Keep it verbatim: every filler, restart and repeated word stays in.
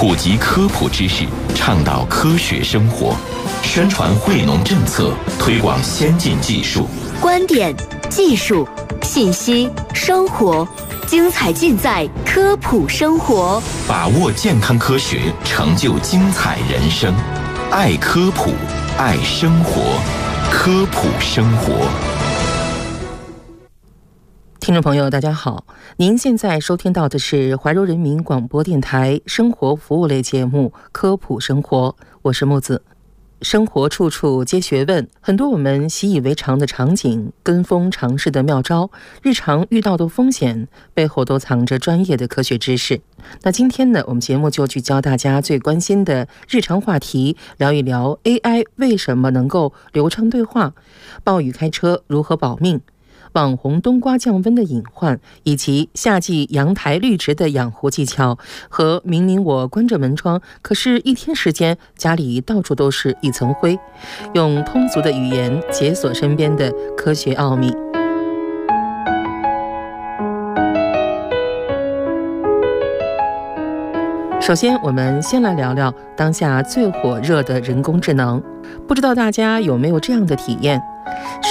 普及科普知识，倡导科学生活，宣传惠农政策，推广先进技术。 观点、技术、信息、生活，精彩尽在科普生活。 把握健康科学，成就精彩人生。爱科普，爱生活，科普生活。 听众朋友大家好，您现在收听到的是怀柔人民广播电台生活服务类节目《科普生活》，我是木子。生活处处皆学问，很多我们习以为常的场景、跟风尝试的妙招、日常遇到的风险，背后都藏着专业的科学知识。那今天呢，我们节目就聚焦大家最关心的日常话题，聊一聊 A I 为什么能够流畅对话，暴雨开车如何保命，网红冬瓜降温的隐患，以及夏季阳台绿植的养护技巧，和明明我关着门窗，可是一天时间家里到处都是一层灰，用通俗的语言解锁身边的科学奥秘。首先，我们先来聊聊当下最火热的人工智能。不知道大家有没有这样的体验？